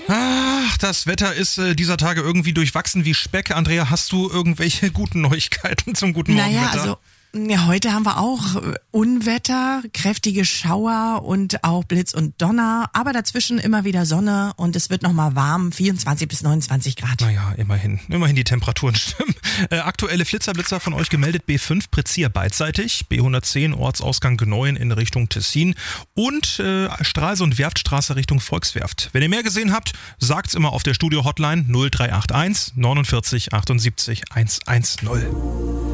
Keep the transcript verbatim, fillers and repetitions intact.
Ach, das Wetter ist äh, dieser Tage irgendwie durchwachsen wie Speck. Andrea, hast du irgendwelche guten Neuigkeiten zum guten Morgenwetter? Naja, also ja, heute haben wir auch äh, Unwetter, kräftige Schauer und auch Blitz und Donner, aber dazwischen immer wieder Sonne und es wird nochmal warm, vierundzwanzig bis neunundzwanzig Grad. Naja, immerhin. Immerhin die Temperaturen stimmen. Äh, aktuelle Blitzerblitzer von euch gemeldet: B fünf Prezir beidseitig, B hundertzehn Ortsausgang Gneuen in Richtung Tessin und äh, Stralsund Werftstraße Richtung Volkswerft. Wenn ihr mehr gesehen habt, sagt's immer auf der Studio-Hotline null drei acht eins neunundvierzig achtundsiebzig hundertzehn.